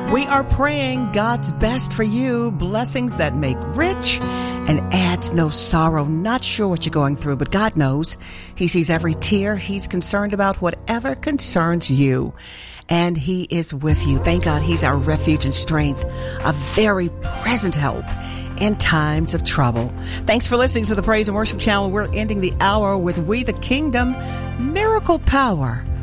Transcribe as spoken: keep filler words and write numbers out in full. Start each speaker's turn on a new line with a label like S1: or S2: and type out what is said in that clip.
S1: We are praying God's best for you, blessings that make rich and adds no sorrow. Not sure what you're going through, but God knows. He sees every tear. He's concerned about whatever concerns you, and He is with you. Thank God He's our refuge and strength, a very present help in times of trouble. Thanks for listening to the Praise and Worship Channel. We're ending the hour with We the Kingdom, Miracle Power